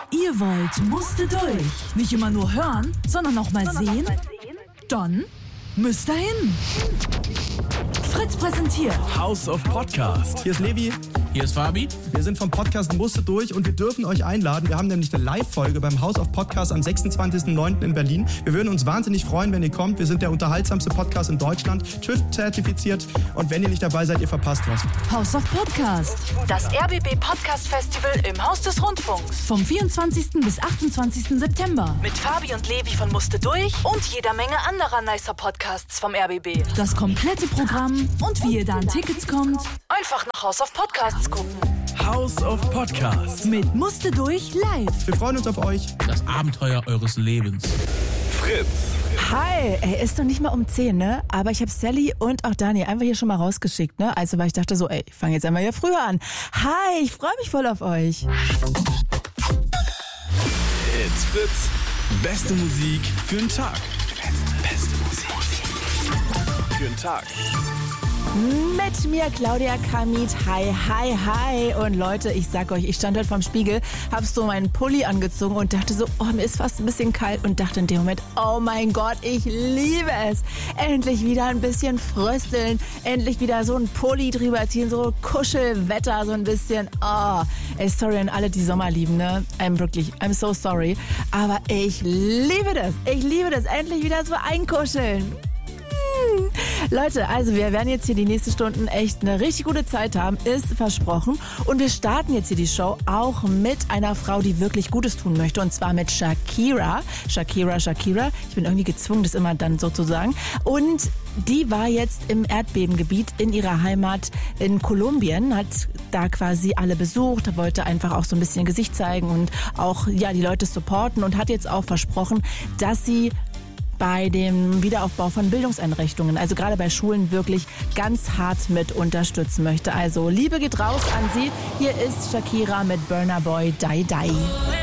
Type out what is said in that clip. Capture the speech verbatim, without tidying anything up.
Ihr wollt Musste durch. Nicht immer nur hören, sondern auch mal sehen? Dann müsst ihr hin. Fritz präsentiert House of Podcast. Hier ist Levi. Hier ist Fabi. Wir sind vom Podcast Musste durch und wir dürfen euch einladen. Wir haben nämlich eine Live-Folge beim House of Podcast am sechsundzwanzigsten neunten in Berlin. Wir würden uns wahnsinnig freuen, wenn ihr kommt. Wir sind der unterhaltsamste Podcast in Deutschland, T Ü F-zertifiziert. Und wenn ihr nicht dabei seid, ihr verpasst was. House of Podcast. Das R B B Podcast Festival im Haus des Rundfunks. Vom vierundzwanzigsten bis achtundzwanzigsten September. Mit Fabi und Levi von Musste durch und jeder Menge anderer nicer Podcasts vom R B B. Das komplette Programm und wie ihr da an Tickets kommt. Einfach nach House of Podcasts gucken. House of Podcast. Mit Musste durch live. Wir freuen uns auf euch. Das Abenteuer eures Lebens. Fritz. Hi, ey, ist noch nicht mal um zehn, ne? Aber ich habe Sally und auch Dani einfach hier schon mal rausgeschickt, ne? Also, weil ich dachte so, ey, ich fange jetzt einmal hier früher an. Hi, ich freue mich voll auf euch. It's Fritz. Beste Musik für den Tag. Beste Musik für den Tag. Mit mir Claudia Kamit. Hi, hi, hi. Und Leute, ich sag euch, ich stand heute vorm Spiegel, hab so meinen Pulli angezogen und dachte so, oh, mir ist fast ein bisschen kalt und dachte in dem Moment, oh mein Gott, ich liebe es. Endlich wieder ein bisschen frösteln, endlich wieder so ein Pulli drüber ziehen, so Kuschelwetter, so ein bisschen. Oh, ey, sorry an alle, die Sommer lieben, ne? I'm wirklich, I'm so sorry. Aber ich liebe das. Ich liebe das. Endlich wieder so einkuscheln. Leute, also wir werden jetzt hier die nächsten Stunden echt eine richtig gute Zeit haben, ist versprochen. Und wir starten jetzt hier die Show auch mit einer Frau, die wirklich Gutes tun möchte. Und zwar mit Shakira. Shakira, Shakira. Ich bin irgendwie gezwungen, das immer dann so zu sagen. Und die war jetzt im Erdbebengebiet in ihrer Heimat in Kolumbien, hat da quasi alle besucht, wollte einfach auch so ein bisschen Gesicht zeigen und auch ja die Leute supporten und hat jetzt auch versprochen, dass sie bei dem Wiederaufbau von Bildungseinrichtungen, also gerade bei Schulen, wirklich ganz hart mit unterstützen möchte. Also Liebe geht raus an sie. Hier ist Shakira mit Burna Boy, Die Die.